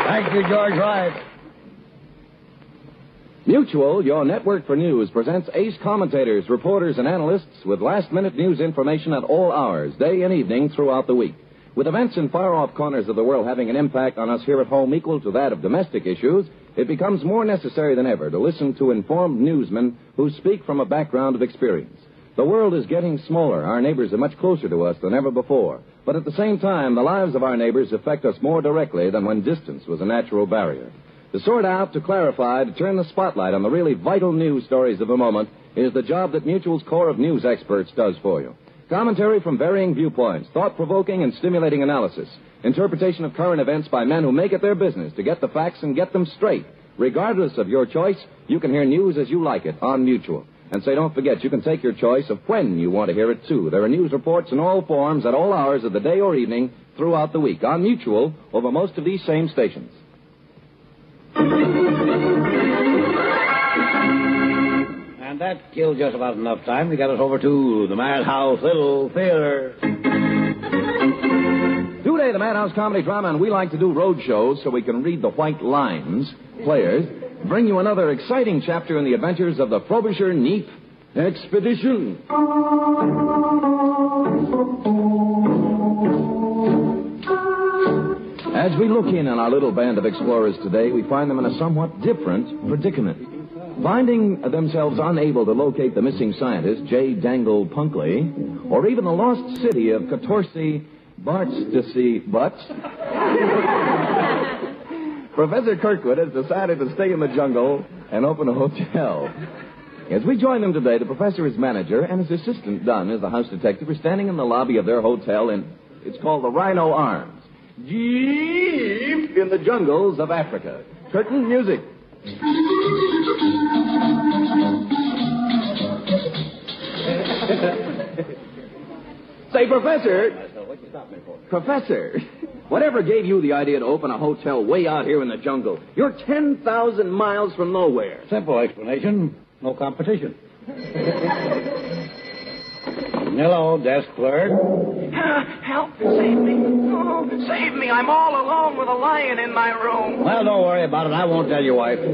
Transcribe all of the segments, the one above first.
Thank you, George Wright. Mutual, your network for news, presents ace commentators, reporters, and analysts with last-minute news information at all hours, day and evening throughout the week. With events in far-off corners of the world having an impact on us here at home equal to that of domestic issues, it becomes more necessary than ever to listen to informed newsmen who speak from a background of experience. The world is getting smaller. Our neighbors are much closer to us than ever before. But at the same time, the lives of our neighbors affect us more directly than when distance was a natural barrier. To sort out, to clarify, to turn the spotlight on the really vital news stories of the moment is the job that Mutual's Corps of News experts does for you. Commentary from varying viewpoints, thought-provoking and stimulating analysis, interpretation of current events by men who make it their business to get the facts and get them straight. Regardless of your choice, you can hear news as you like it on Mutual. And say, don't forget, you can take your choice of when you want to hear it, too. There are news reports in all forms at all hours of the day or evening throughout the week on Mutual over most of these same stations. And that killed just about enough time to get us over to the Madhouse Little Theater. Today, the Madhouse Comedy Drama, and we like to do road shows so we can read the white lines. Players, bring you another exciting chapter in the adventures of the Frobisher Neath Expedition. As we look in on our little band of explorers today, we find them in a somewhat different predicament. Finding themselves unable to locate the missing scientist, J. Dangle Punkley, or even the lost city of Catorce Bartstacy Butts, Professor Kirkwood has decided to stay in the jungle and open a hotel. As we join them today, the professor, his manager, and his assistant, Dunn, as the house detective, are standing in the lobby of their hotel it's called the Rhino Arms, deep in the jungles of Africa. Curtain music. Say, Professor. What you stop me for? Professor, whatever gave you the idea to open a hotel way out here in the jungle? You're 10,000 miles from nowhere. Simple explanation. No competition. Hello, desk clerk. Help! Save me! Oh, save me! I'm all alone with a lion in my room. Well, don't worry about it. I won't tell your wife.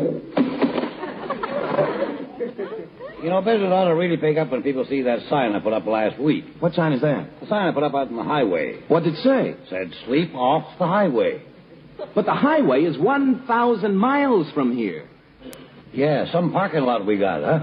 You know, business ought to really pick up when people see that sign I put up last week. What sign is that? The sign I put up out on the highway. What did it say? Said, sleep off the highway. But the highway is 1,000 miles from here. Yeah, some parking lot we got, huh?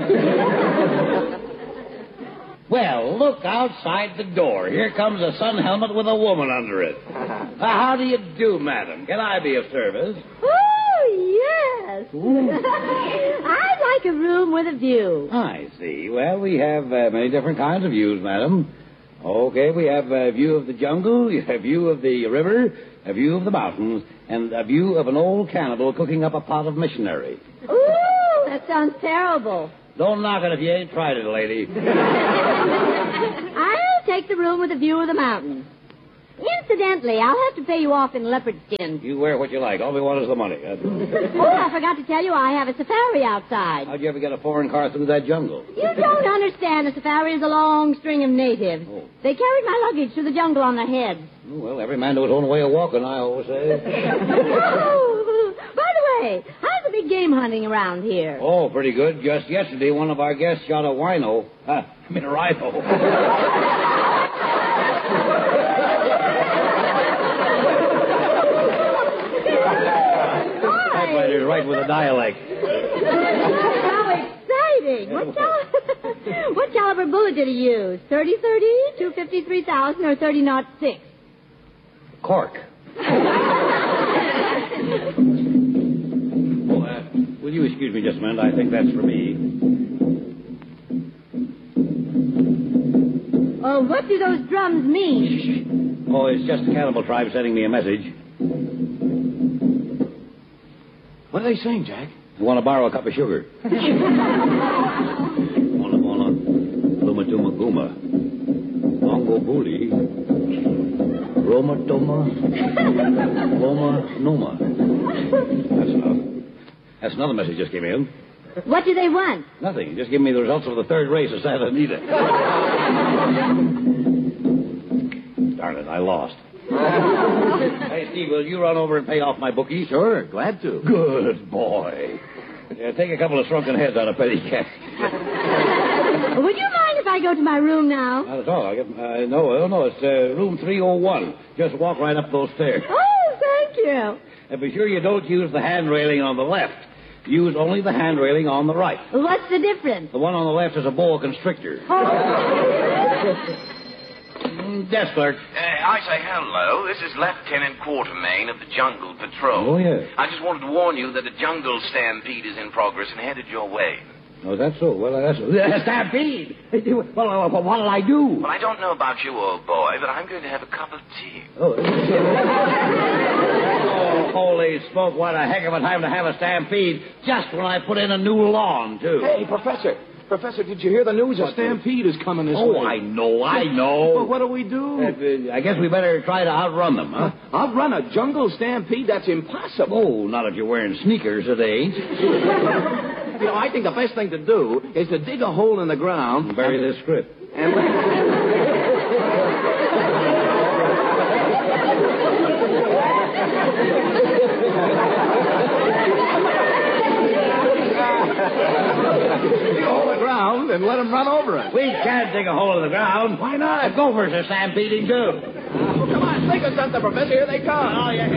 Well, look outside the door. Here comes a sun helmet with a woman under it. How do you do, madam? Can I be of service? Oh, yes. I'd like a room with a view. I see. Well, we have many different kinds of views, madam. Okay, we have a view of the jungle, a view of the river, a view of the mountains, and a view of an old cannibal cooking up a pot of missionary. Ooh, that sounds terrible. Don't knock it if you ain't tried it, lady. I'll take the room with a view of the mountain. Incidentally, I'll have to pay you off in leopard skin. You wear what you like. All we want is the money. Oh, I forgot to tell you I have a safari outside. How'd you ever get a foreign car through that jungle? You don't understand. A safari is a long string of natives. Oh. They carried my luggage through the jungle on their heads. Well, every man to his own way of walking, I always say. Oh, by the way, how's the big game hunting around here? Oh, pretty good. Just yesterday, one of our guests shot a rhino. A rhino. Typewriter's right with a dialect. How exciting! What caliber bullet did he use? 30-30, 253,000, or 30-06? Cork. Will you excuse me just a minute? I think that's for me. Oh, what do those drums mean? Shh. Oh, it's just the cannibal tribe sending me a message. What are they saying, Jack? You want to borrow a cup of sugar? Mona, Luma Duma Guma. Bongo Boolie. Roma Doma. Loma Numa. That's enough. That's another message just came in. What do they want? Nothing. Just give me the results of the third race of Santa Anita. Darn it, I lost. Hey, Steve, will you run over and pay off my bookie? Sure, glad to. Good boy. Take a couple of shrunken heads out of petty cash. Would you mind if I go to my room now? Not at all. No, it's room 301. Just walk right up those stairs. Oh, thank you. And be sure you don't use the hand railing on the left. Use only the hand railing on the right. What's the difference? The one on the left is a boa constrictor. Desk clerk. I say hello. This is Lieutenant Quartermain of the Jungle Patrol. Oh, yes. I just wanted to warn you that a jungle stampede is in progress and headed your way. Oh, that's so. Well, that's... Stampede! Well, what'll I do? Well, I don't know about you, old boy, but I'm going to have a cup of tea. Oh, holy smoke, what a heck of a time to have a stampede just when I put in a new lawn, too. Hey, Professor, did you hear the news? A stampede is coming this way. Oh, I know. Well, what do we do? I guess we better try to outrun them, huh? Outrun a jungle stampede? That's impossible. Oh, not if you're wearing sneakers, it ain't. I think the best thing to do is to dig a hole in the ground. Bury this script. And let them run over us. We can't dig a hole in the ground. Why not? The gophers are stampeding, too. Oh, come on, think of something, Professor. Here they come. Oh, yeah.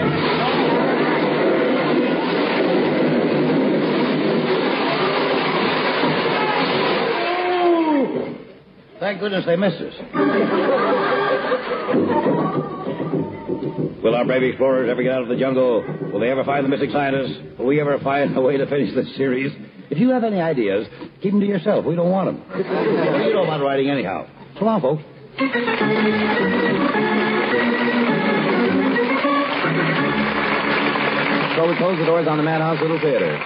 Thank goodness they missed us. Will our brave explorers ever get out of the jungle? Will they ever find the missing scientists? Will we ever find a way to finish this series? If you have any ideas, keep them to yourself. We don't want them. What do you know about writing anyhow? So long, folks. So we close the doors on the Madhouse Little Theater.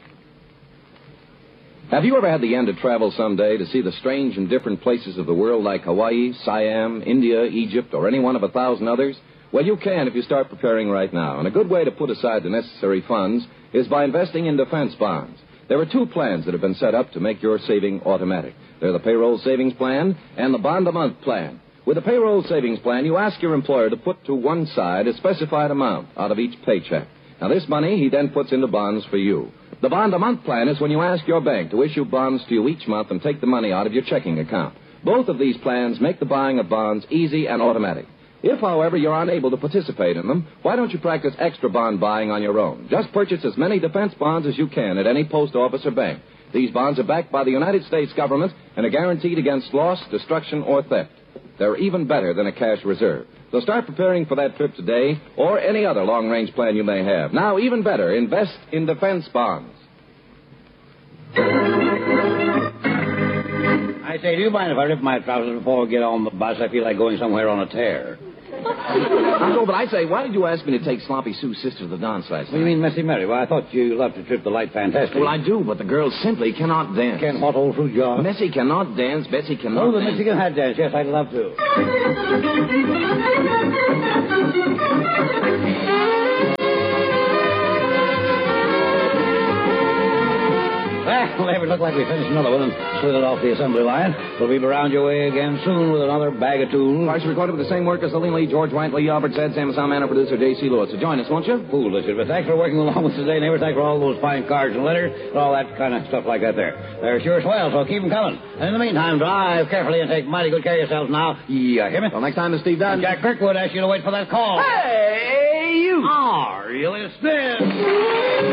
Have you ever had the end to travel someday to see the strange and different places of the world like Hawaii, Siam, India, Egypt, or any one of 1,000 others? Well, you can if you start preparing right now. And a good way to put aside the necessary funds is by investing in defense bonds. There are two plans that have been set up to make your saving automatic. They're the payroll savings plan and the bond-a-month plan. With the payroll savings plan, you ask your employer to put to one side a specified amount out of each paycheck. Now, this money he then puts into bonds for you. The bond-a-month plan is when you ask your bank to issue bonds to you each month and take the money out of your checking account. Both of these plans make the buying of bonds easy and automatic. If, however, you're unable to participate in them, why don't you practice extra bond buying on your own? Just purchase as many defense bonds as you can at any post office or bank. These bonds are backed by the United States government and are guaranteed against loss, destruction, or theft. They're even better than a cash reserve. So start preparing for that trip today or any other long-range plan you may have. Now, even better, invest in defense bonds. I say, do you mind if I rip my trousers before we get on the bus? I feel like going somewhere on a tear. I know, but I say, why did you ask me to take Sloppy Sue's sister to the dance last night? What do you mean, Messy Mary? Well, I thought you loved to trip the light fantastic. Well, I do, but the girls simply cannot dance. Can't what, old fruit jar? Messy cannot dance. Betsy cannot Oh, the dance. Mexican hat dance. Yes, I'd love to. Well, it looked like we finished another one and slid it off the assembly line. We'll be around your way again soon with another bag of tools. Partially recorded with the same work as Lillian Lee, George Whiteley, Albert Zed, Sam Salman, producer J.C. Lewis. So join us, won't you? Foolish, but thanks for working along with us today, neighbor. Thanks for all those fine cards and letters and all that kind of stuff like that there. They're sure swell, so keep them coming. And in the meantime, drive carefully and take mighty good care of yourselves now. Yeah, hear me? Well, next time, this is Steve Dunn. Jack Kirkwood asks you to wait for that call. Hey, you! Are you listening?